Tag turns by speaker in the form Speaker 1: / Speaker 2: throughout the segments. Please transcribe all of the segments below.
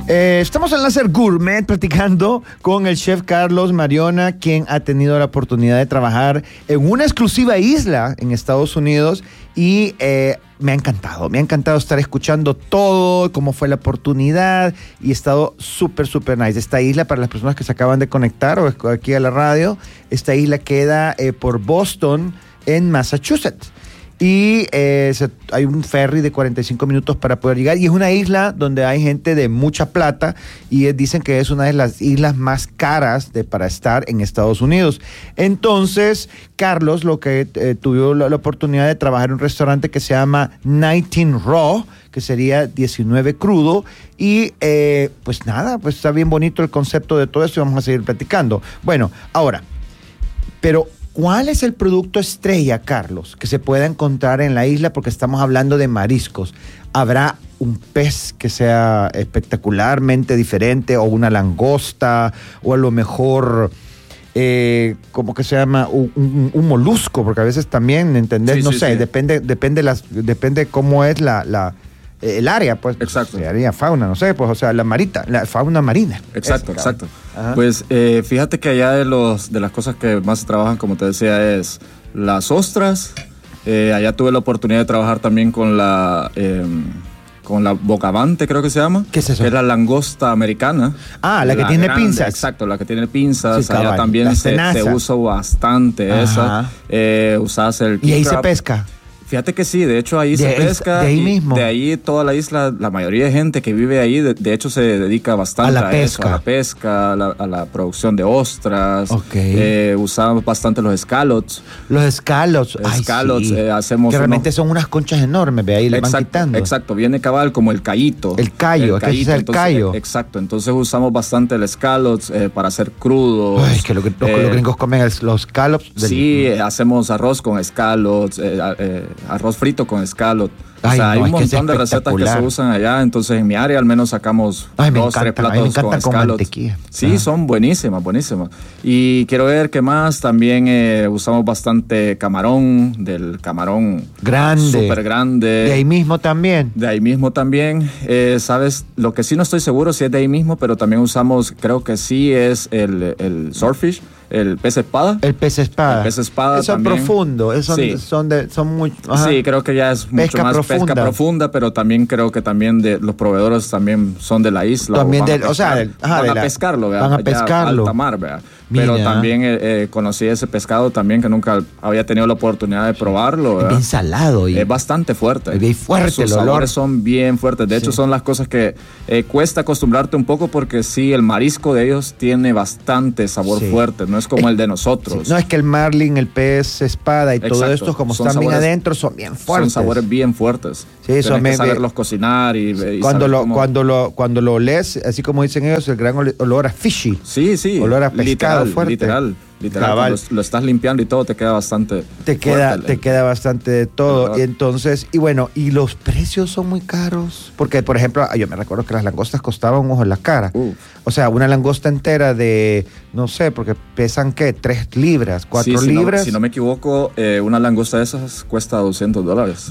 Speaker 1: Estamos en Láser Gourmet platicando con el chef Carlos Mariona, quien ha tenido la oportunidad de trabajar en una exclusiva isla en Estados Unidos y me ha encantado estar escuchando todo, cómo fue la oportunidad y he estado súper nice. Esta isla, para las personas que se acaban de conectar o aquí a la radio, esta isla queda por Boston, en Massachusetts. Y hay un ferry de 45 minutos para poder llegar. Y es una isla donde hay gente de mucha plata. Y dicen que es una de las islas más caras para estar en Estados Unidos. Entonces, Carlos, lo que tuvo la oportunidad de trabajar en un restaurante que se llama 19 Raw, que sería 19 crudo. Y pues nada, pues está bien bonito el concepto de todo esto y vamos a seguir platicando. Bueno, ahora, pero ¿cuál es el producto estrella, Carlos, que se pueda encontrar en la isla? Porque estamos hablando de mariscos. ¿Habrá un pez que sea espectacularmente diferente o una langosta o a lo mejor, ¿cómo que se llama? Un molusco, porque a veces también, ¿entendés? Sí, no sé, sí. Depende cómo es el área, pues.
Speaker 2: Exacto.
Speaker 1: Área fauna, no sé, pues, o sea, la fauna marina.
Speaker 2: Exacto. Ajá. Pues fíjate que allá de las cosas que más se trabajan, como te decía, es las ostras. Allá tuve la oportunidad de trabajar también con la bocavante, creo que se llama.
Speaker 1: ¿Qué es eso?
Speaker 2: Que es la langosta americana.
Speaker 1: Ah, la que tiene
Speaker 2: grande,
Speaker 1: pinzas.
Speaker 2: Exacto, la que tiene pinzas.
Speaker 1: Sí,
Speaker 2: allá también se usa bastante. Ajá. Esa. Usas el
Speaker 1: ¿Y ahí se pesca?
Speaker 2: Fíjate que sí, de hecho ahí se pesca.
Speaker 1: De ahí mismo.
Speaker 2: De ahí toda la isla, la mayoría de gente que vive ahí, de hecho se dedica bastante a la pesca, a la producción de ostras.
Speaker 1: Okay.
Speaker 2: Usamos bastante los scallops.
Speaker 1: Los scallops.
Speaker 2: Sí.
Speaker 1: Hacemos que realmente son unas conchas enormes, ve ahí le van quitando.
Speaker 2: Exacto, viene cabal como el callito.
Speaker 1: El callo. Entonces, callo.
Speaker 2: Exacto, entonces usamos bastante el scallops para hacer crudos.
Speaker 1: Ay, que los gringos comen los scallops.
Speaker 2: Sí, hacemos arroz con scallops, arroz frito con scallop. O sea, hay un montón de recetas que se usan allá. Entonces, en mi área al menos sacamos 2-3 platos con scallops. Sí, son buenísimas. Y quiero ver qué más. También usamos bastante camarón, del camarón
Speaker 1: grande,
Speaker 2: súper grande.
Speaker 1: ¿De ahí mismo también?
Speaker 2: De ahí mismo también. ¿Sabes? Lo que sí no estoy seguro si es de ahí mismo, pero también usamos, creo que sí es el swordfish. El pez espada.
Speaker 1: El pez espada.
Speaker 2: Eso es
Speaker 1: profundo. Son muy. Ajá.
Speaker 2: Sí, creo que ya es mucho más pesca profunda, pero también creo que también los proveedores también son de la isla.
Speaker 1: También
Speaker 2: van a pescarlo, ¿verdad?
Speaker 1: Van a pescarlo.
Speaker 2: Alta mar, ¿verdad? Pero también conocí ese pescado también que nunca había tenido la oportunidad de probarlo, ¿verdad?
Speaker 1: Es bien salado.
Speaker 2: Es bastante fuerte.
Speaker 1: Es bien fuerte.
Speaker 2: Sus sabores son bien fuertes. De hecho, son las cosas que cuesta acostumbrarte un poco porque sí, el marisco de ellos tiene bastante sabor fuerte. No es como el de nosotros.
Speaker 1: No, es que el marlin, el pez espada y todo esto, como están bien adentro, son bien fuertes.
Speaker 2: Son sabores bien fuertes.
Speaker 1: Sí, eso
Speaker 2: tienes que saberlos cocinar y
Speaker 1: cuando lo lees, así como dicen ellos, el gran olor a fishy.
Speaker 2: Sí.
Speaker 1: Olor a pescado fuerte.
Speaker 2: Literal, lo estás limpiando y todo te queda bastante
Speaker 1: te queda bastante de todo. Y entonces, y los precios son muy caros. Porque, por ejemplo, yo me recuerdo que las langostas costaban un ojo en la cara. O sea, una langosta entera de, no sé, porque pesan, ¿qué? 3 libras, 4 libras.
Speaker 2: Si no me equivoco, una langosta de esas cuesta $200.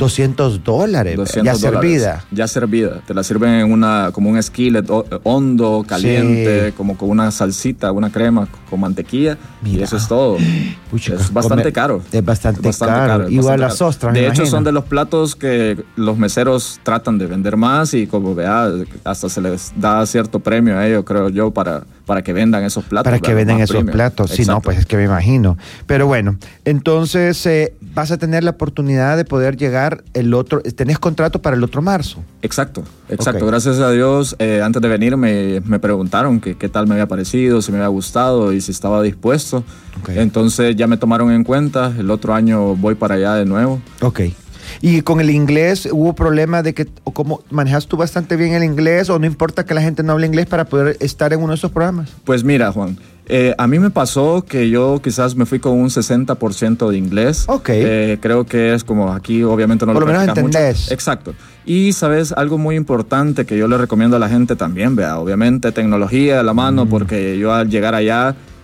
Speaker 1: $200, ya servida.
Speaker 2: Ya servida. Te la sirven en como un skillet hondo, caliente, como con una salsita, una crema con mantequilla. Mira. Y eso es todo.
Speaker 1: Puchica,
Speaker 2: es bastante caro.
Speaker 1: Es bastante caro. Igual las ostras.
Speaker 2: De hecho, son de los platos que los meseros tratan de vender más y como vea, hasta se les da cierto premio a ellos, creo yo, para que vendan esos platos.
Speaker 1: Para que vendan esos platos. Sí, no, pues es que me imagino. Pero bueno, entonces vas a tener la oportunidad de poder llegar tenés contrato para el otro marzo.
Speaker 2: Exacto. Gracias a Dios, antes de venir me preguntaron qué tal me había parecido, si me había gustado y si estaba dispuesto. Entonces ya me tomaron en cuenta. El otro año voy para allá de nuevo.
Speaker 1: ¿Y con el inglés hubo problema de cómo manejas tú bastante bien el inglés o no importa que la gente no hable inglés para poder estar en uno de esos programas?
Speaker 2: Pues mira, Juan, a mí me pasó que yo quizás me fui con un 60% de inglés. Creo que es como aquí obviamente no
Speaker 1: por
Speaker 2: lo
Speaker 1: menos entendés
Speaker 2: mucho. Exacto. Y sabes, algo muy importante que yo le recomiendo a la gente también, vea, obviamente tecnología a la mano, porque yo al llegar allá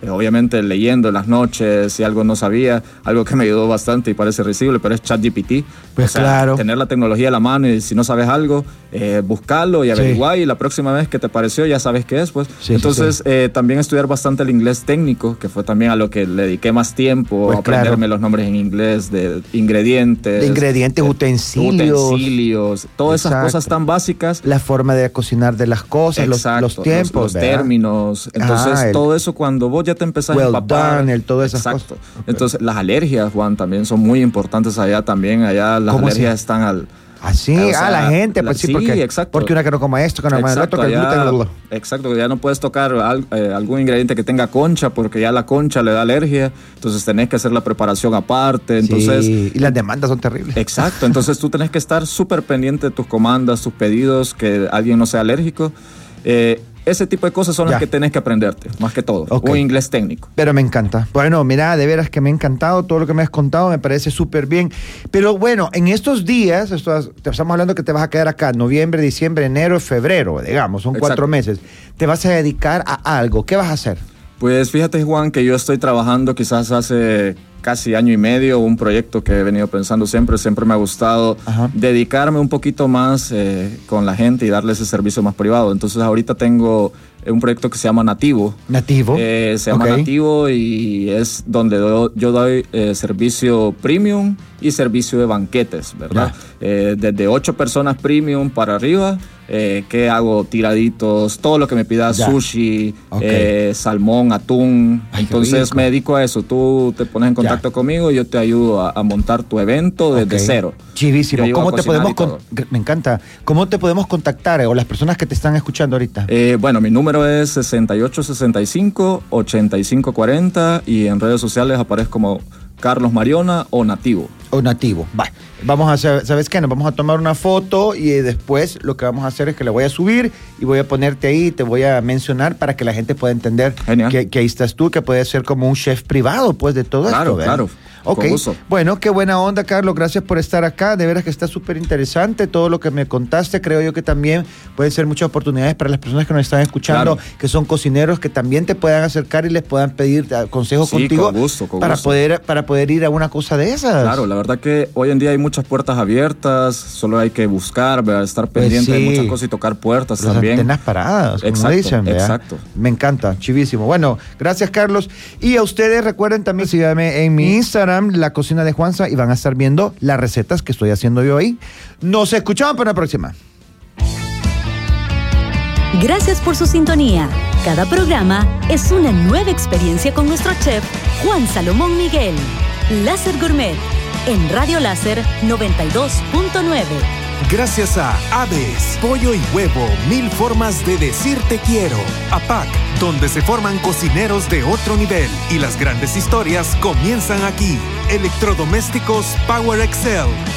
Speaker 2: obviamente leyendo en las noches, si algo no sabía, algo que me ayudó bastante y parece risible, pero es ChatGPT.
Speaker 1: Pues claro.
Speaker 2: Tener la tecnología a la mano y si no sabes algo, buscarlo y averiguar, y la próxima vez que te pareció ya sabes qué es, pues. Entonces, también estudiar bastante el inglés técnico, que fue también a lo que le dediqué más tiempo, pues aprenderme los nombres en inglés de ingredientes. Utensilios, todas esas cosas tan básicas.
Speaker 1: La forma de cocinar de las cosas, los tiempos,
Speaker 2: los términos. Entonces, todo eso cuando vos ya te empezás a empapar.
Speaker 1: Todas esas cosas.
Speaker 2: Okay. Entonces, las alergias, Juan, también son muy importantes allá también. Allá las alergias están al...
Speaker 1: Así, la gente, pues sí, porque una que no coma esto, que no coma el otro, que el gluten.
Speaker 2: Exacto, ya no puedes tocar algún ingrediente que tenga concha, porque ya la concha le da alergia, entonces tenés que hacer la preparación aparte, entonces...
Speaker 1: Sí, y las demandas son terribles.
Speaker 2: Exacto, entonces tú tenés que estar súper pendiente de tus comandas, tus pedidos, que alguien no sea alérgico. Ese tipo de cosas son las que tenés que aprenderte, más que todo. Un inglés técnico.
Speaker 1: Pero me encanta. Bueno, mira, de veras que me ha encantado todo lo que me has contado, me parece súper bien. Pero bueno, en estos días, te estamos hablando que te vas a quedar acá, noviembre, diciembre, enero, febrero, digamos, son 4 meses. Te vas a dedicar a algo. ¿Qué vas a hacer?
Speaker 2: Pues fíjate, Juan, que yo estoy trabajando quizás hace casi año y medio, un proyecto que he venido pensando siempre me ha gustado dedicarme un poquito más con la gente y darle ese servicio más privado. Entonces ahorita tengo un proyecto que se llama Nativo.
Speaker 1: ¿Nativo?
Speaker 2: Se llama Nativo y es donde yo doy servicio premium y servicio de banquetes, ¿verdad? Desde 8 personas premium para arriba, que hago tiraditos, todo lo que me pidas, sushi, salmón, atún. Entonces me dedico a eso. Tú te pones en contacto conmigo y yo te ayudo a montar tu evento desde cero.
Speaker 1: Chivísimo. ¿Cómo te podemos me encanta. ¿Cómo te podemos contactar o las personas que te están escuchando ahorita?
Speaker 2: Bueno, mi número es 6865-8540 y en redes sociales aparezco como Carlos Mariona o Nativo.
Speaker 1: Va. Vamos a hacer, ¿sabes qué? Nos vamos a tomar una foto y después lo que vamos a hacer es que la voy a subir y voy a ponerte ahí, te voy a mencionar para que la gente pueda entender que ahí estás tú, que puedes ser como un chef privado, pues, de todo esto.
Speaker 2: Claro.
Speaker 1: Ok, bueno, qué buena onda, Carlos, gracias por estar acá, de veras que está súper interesante todo lo que me contaste, creo yo que también pueden ser muchas oportunidades para las personas que nos están escuchando, que son cocineros, que también te puedan acercar y les puedan pedir consejos contigo
Speaker 2: con gusto.
Speaker 1: Para poder ir a una cosa de esas.
Speaker 2: Claro, la verdad que hoy en día hay muchas puertas abiertas, solo hay que buscar, ¿verdad? Estar pendiente de muchas cosas y tocar puertas también.
Speaker 1: Antenas paradas, como dicen, ¿verdad?
Speaker 2: Exacto.
Speaker 1: Me encanta, chivísimo. Bueno, gracias, Carlos. Y a ustedes recuerden también, síganme en mi Instagram, La Cocina de Juanza, y van a estar viendo las recetas que estoy haciendo yo ahí. Nos escuchamos para la próxima.
Speaker 3: Gracias por su sintonía. Cada programa es una nueva experiencia con nuestro chef Juan Salomón Miguel. Láser Gourmet en Radio Láser 92.9.
Speaker 4: Gracias a Aves, Pollo y Huevo, 1000 formas de decir te quiero. APAC, donde se forman cocineros de otro nivel y las grandes historias comienzan aquí. Electrodomésticos Power Excel,